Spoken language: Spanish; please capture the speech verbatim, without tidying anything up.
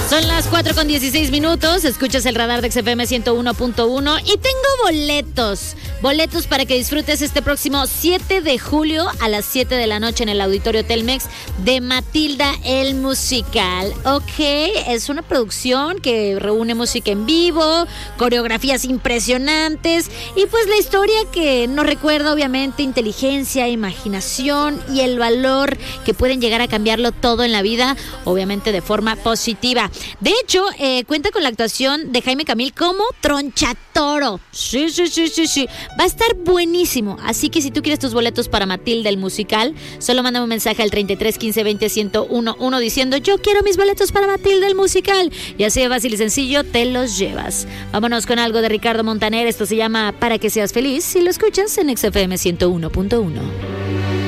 Son las cuatro con dieciséis minutos, escuchas el radar de X F M ciento uno punto uno y tengo boletos, boletos para que disfrutes este próximo siete de julio a las siete de la noche en el Auditorio Telmex de Matilda el Musical. Ok, es una producción que reúne música en vivo, coreografías impresionantes y pues la historia que nos recuerda obviamente inteligencia, imaginación y el valor que pueden llegar a cambiarlo todo en la vida, obviamente de forma positiva. De hecho, eh, cuenta con la actuación de Jaime Camil como Tronchatoro. Sí, sí, sí, sí, sí. Va a estar buenísimo. Así que si tú quieres tus boletos para Matilda el Musical, solo mándame un mensaje al treinta y tres quince veinte ciento uno diciendo yo quiero mis boletos para Matilda el Musical. Y así de fácil y sencillo te los llevas. Vámonos con algo de Ricardo Montaner. Esto se llama Para que seas feliz y lo escuchas en X F M ciento uno punto uno.